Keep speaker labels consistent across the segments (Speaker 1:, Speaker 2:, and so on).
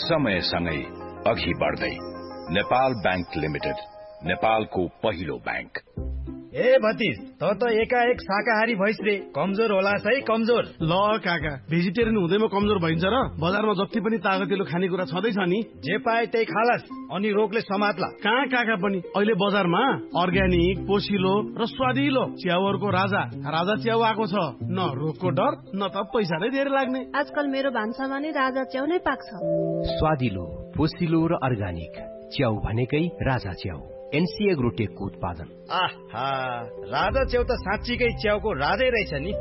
Speaker 1: समयसँगै अघि बढ्दै नेपाल बैंक लिमिटेड, नेपालको पहिलो बैंक।
Speaker 2: ए भतिज, त एकाएक शाकाहारी भइस रे, कमजोर होला है कमजोर।
Speaker 3: ल काका, भेजिटेरियन हुँदैमा कमजोर भइन्छ र? बजारमा जति पनि तागतिलो खानेकुरा छँदैछ नि,
Speaker 2: जे पाए त्यही खालास, अनि रोगले समात्ला।
Speaker 3: कहाँ काका पनि अहिले बजारमा अर्ग्यानिक, पोसिलो र स्वादिलो च्याउहरूको राजा च्याउ आएको छ। न रोगको डर, न त पैसा नै धेरै लाग्ने।
Speaker 4: आजकल मेरो भान्सामा नै राजा च्याउ नै पाक्छ।
Speaker 5: स्वादिलो, पोसिलो र अर्ग्यानिक च्याउ भनेकै राजा च्याउ, एनसी एग्रोटेकको उत्पादन।
Speaker 2: आहा, राजा च्याउ त साँच्चीकै च्याउको राजै रहेछ नि।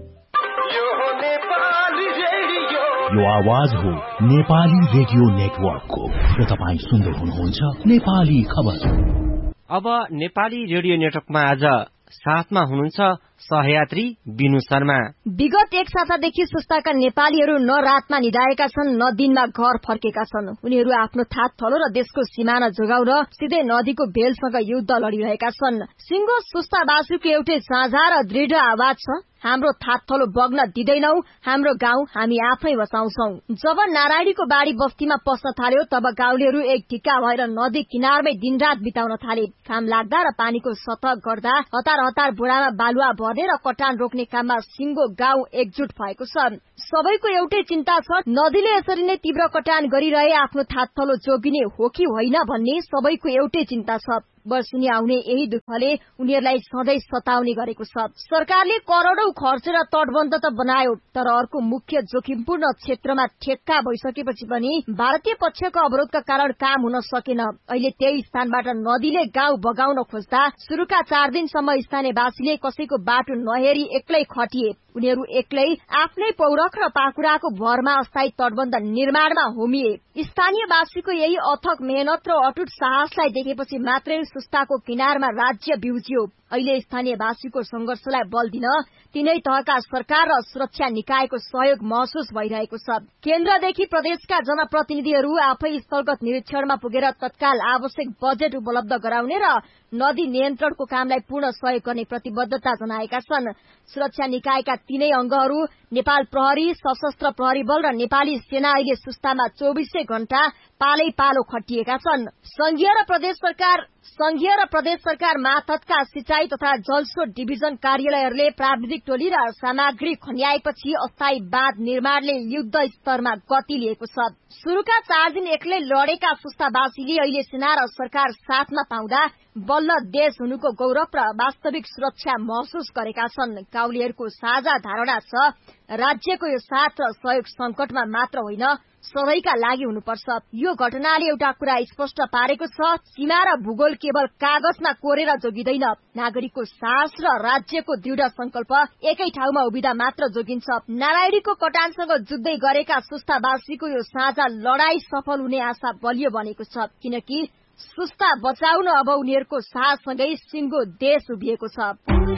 Speaker 6: यो आवाज हो नेपाली रेडियो नेटवर्कको र तपाईँ सुन्दै हुनुहुन्छ नेपाली खबर।
Speaker 7: अब नेपाली रेडियो नेटवर्कमा आज साथमा हुनुहुन्छ सहयात्री बिनु शर्मा।
Speaker 8: विगत एक सातादेखि सुस्ताका नेपालीहरू न रातमा निदाएका छन्, न दिनमा घर फर्केका छन्। उनीहरू आफ्नो थात थलो र देशको सिमाना जोगाउन सिधै नदीको भेलसँग युद्ध लडिरहेका छन्। सिंगो सुस्तावासीको एउटै साझा र दृढ आवाज छ, हाम्रो थात थलो बग्न दिदैनौ, हाम्रो गाउँ हामी आफै बचाउँछौ। जब नारायणीको बाढी बस्तीमा पस्न थाल्यो, तब गाउँलेहरू एक ढिक्का भएर नदी किनारमै दिनरात बिताउन थाले। काम लाग्दा र पानीको सतह गर्दा हतार हतार बुढामा बालुवा भर्ने र कटान रोक्ने काममा सिंगो गाउँ एकजुट भएको छ। सबैको एउटै चिन्ता छ, नदीले यसरी नै तीव्र कटान गरिरहे आफ्नो थात थलो जोगिने हो कि होइन भन्ने सबैको एउटै चिन्ता छ। वर्षिनी आउने यही दुःखले उनीहरूलाई सधैँ सताउने गरेको छ। सरकारले करोडौं खर्चेर तटबन्ध त बनायो, तर अर्को मुख्य जोखिमपूर्ण क्षेत्रमा ठेक्का भइसकेपछि पनि भारतीय पक्षको अवरोधका कारण काम हुन सकेन। अहिले त्यही स्थानबाट नदीले गाउँ बगाउन खोज्दा सुरुका 4 दिनसम्म स्थानीयवासीले कसैको बाटो नहेरी एक्लै खटिए। उनीहरू एक्लै आफ्नै पौरख र पाखुराको भरमा अस्थायी तटबन्ध निर्माणमा होमिए। स्थानीयवासीको यही अथक मेहनत र अटुट साहसलाई देखेपछि मात्रै सुस्ताको किनारमा राज्य बिउजियो। अहिले स्थानीयवासीको संघर्षलाई बल दिन तीनै तहका सरकार र सुरक्षा निकायको सहयोग महसुस भइरहेको छ। केन्द्रदेखि प्रदेशका जनप्रतिनिधिहरू आफै स्थलगत निरीक्षणमा पुगेर तत्काल आवश्यक बजेट उपलब्ध गराउने र नदी नियन्त्रणको कामलाई पूर्ण सहयोग गर्ने प्रतिबद्धता जनाएका छन्। सुरक्षा निकायका तीनै अंगहरू नेपाल प्रहरी, सशस्त्र प्रहरी बल र नेपाली सेना अहिले सुस्तामा 24 घण्टा पालै पालो खटिएका छन्। संघीय र प्रदेश सरकार मातहतका सिंचाई तथा जलस्रोत डिभिजन कार्यालयहरूले प्राविधिक टोली र सामग्री खन्याएपछि अस्थायी बाँध निर्माणले युद्ध स्तरमा गति लिएको छ। सुरुका 4 दिन एक्लै लडेका सुस्तावासीले अहिले सेना र सरकार साथमा पाउँदा बल्ल देश हुनुको गौरव र वास्तविक सुरक्षा महसुस गरेका छन्। गाउँलेहरूको साझा धारणा छ, राज्यको यो साथ र सहयोग संकटमा मात्र होइन सधैँका लागि हुनुपर्छ। यो घटनाले एउटा कुरा स्पष्ट पारेको छ, सीमा र भूगोल केवल कागजमा कोरेर जोगिँदैन। नागरिकको साहस र राज्यको दृढ संकल्प एकै ठाउँमा उभिँदा मात्र जोगिन्छ। नारायणीको कटानसँग जुझ्दै गरेका सुस्तावासीको यो साझा लडाई सफल हुने आशा बलियो बनेको छ, किनकि सुस्ता बचाउन अब उनीहरूको साहससँगै सिंगो देश उभिएको छ।